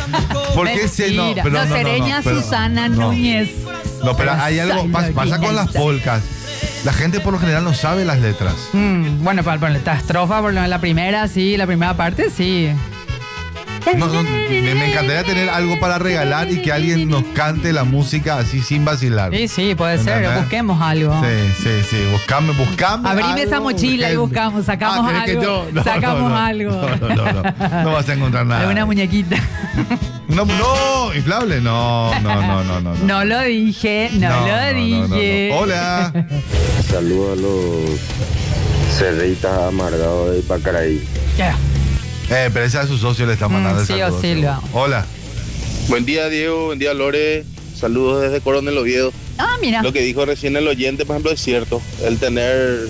¿Por qué se no? Mentira. Pero Sereña pero- Susana no. Núñez. No, pero hay algo, pasa con las polcas. La gente por lo general no sabe las letras. Bueno, para esta estrofa, por lo menos la primera, sí, la primera parte, sí. Me encantaría tener algo para regalar y que alguien nos cante la música así sin vacilar. Sí, puede ser. ¿Entendés? Busquemos algo. Sí. Buscame. Abrime esa mochila y buscamos, sacamos ¿querés que algo. yo? No, Sacamos no. algo. No vas a encontrar nada. Alguna muñequita. No, inflable. No. No lo dije, no lo dije. Hola. Saludos a los cerritas amargados de Pacaraí. Ya. Pero ese a su socio le está mandando el sí o saludo. sí, lo hago. Hola. Buen día, Diego. Buen día, Lore. Saludos desde Coronel Oviedo. Mira. Lo que dijo recién el oyente, por ejemplo, es cierto. El tener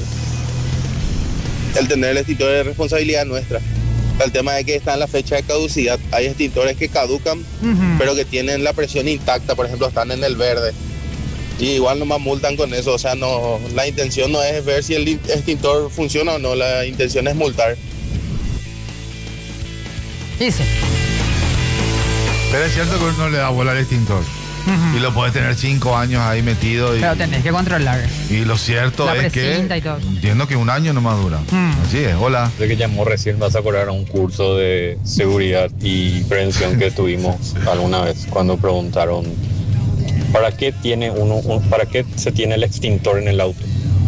el extintor es responsabilidad nuestra. El tema de que está en la fecha de caducidad. Hay extintores que caducan, pero que tienen la presión intacta. Por ejemplo, están en el verde. Y igual nomás multan con eso. O sea, no, la intención no es ver si el extintor funciona o no. La intención es multar. Dice. Pero es cierto que uno le da bola al extintor. Y lo puedes tener 5 años ahí metido. Pero tenés que controlar. Y lo cierto La es que precinta y todo. entiendo que un año no más dura. Así es. Hola. De que llamó recién vas a acordar a un curso de seguridad y prevención que tuvimos alguna vez cuando preguntaron ¿para qué para qué se tiene el extintor en el auto?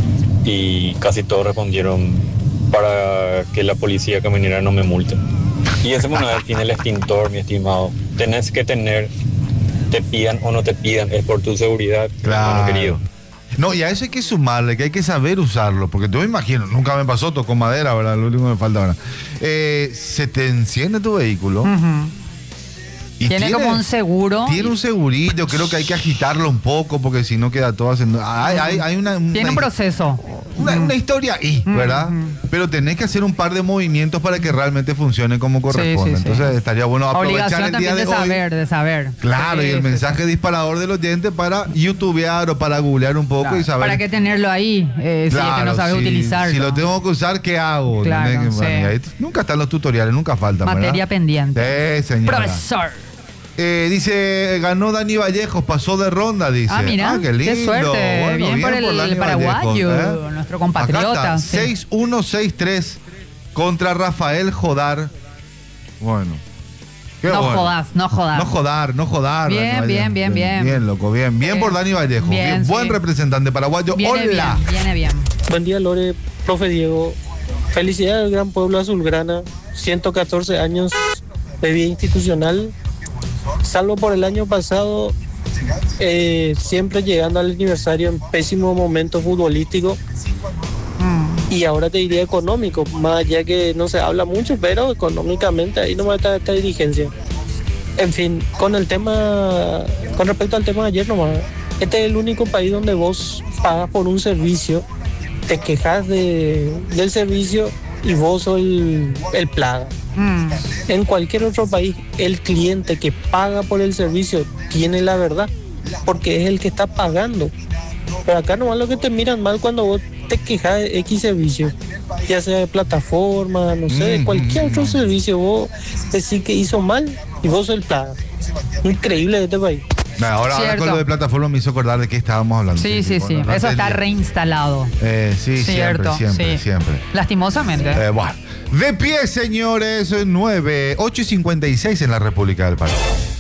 Y casi todos respondieron para que la policía caminera no me multe. Y ese una vez tiene el extintor, mi estimado. Tenés que tener, te pidan o no te pidan, es por tu seguridad, hermano querido. No, y a eso hay que sumarle, que hay que saber usarlo, porque yo me imagino, nunca me pasó, tocó madera, ¿verdad? Lo único que me falta ahora. Se te enciende tu vehículo. Y tiene como un seguro. Tiene un segurito, creo que hay que agitarlo un poco, porque si no queda todo haciendo. Hay tiene un proceso. Una historia ahí, ¿verdad? Pero tenés que hacer un par de movimientos para que realmente funcione como corresponde. Sí. Entonces estaría bueno aprovechar Obligación el día de hoy. de saber. Claro, y el mensaje disparador del oyente para youtubear o para googlear un poco y saber. ¿Para qué tenerlo ahí? Si es que no sabes utilizarlo. Si lo tengo que usar, ¿qué hago? Claro, nunca están los tutoriales, nunca faltan. Materia pendiente. Señora. Profesor. Dice, ganó Dani Vallejos, pasó de ronda, dice. Mira, qué lindo. Qué suerte. Bueno, bien por el Dani paraguayo, Vallejos, nuestro compatriota. Acá está, 6-1-6-3 contra Rafael Jodar. Bueno. No jodas. No jodar. Bien. Bien, loco, bien. Bien por Dani Vallejo. Bien, buen representante paraguayo. Hola. Viene bien. Buen día, Lore, profe Diego. Felicidades al gran pueblo azulgrana. 114 años de vida institucional. Salvo por el año pasado, siempre llegando al aniversario en pésimo momento futbolístico. Y ahora te diría económico, más allá que no se habla mucho, pero económicamente ahí nomás está esta dirigencia. En fin, con respecto al tema de ayer nomás, este es el único país donde vos pagas por un servicio, te quejas del servicio y vos sos el plaga. En cualquier otro país, el cliente que paga por el servicio tiene la verdad, porque es el que está pagando. Pero acá nomás lo que te miran mal cuando vos te quejas de X servicio, ya sea de plataforma, no sé, de cualquier otro servicio, vos decís que hizo mal y vos sos el plaga. Increíble de este país. Ahora con lo de plataforma me hizo acordar de qué estábamos hablando. Sí. Eso está reinstalado. Sí, Cierto, siempre. Lastimosamente. Bueno, de pie, señores, 8:56 en la República del Paraguay.